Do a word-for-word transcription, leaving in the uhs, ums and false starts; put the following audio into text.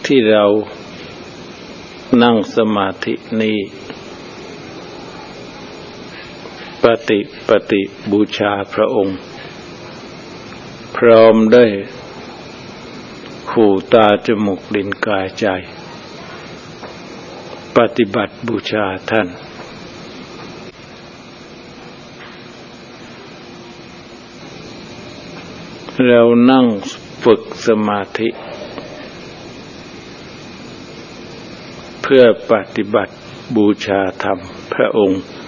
ที่เรานั่งสมาธินี้ปฏิปฏิบูชาพระองค์พร้อมได้หูตาจมูกลิ้นกายใจปฏิบัติบูชาท่านเรานั่งฝึกสมาธิเพื่อปฏิบัติบูชาธรรมพระองค์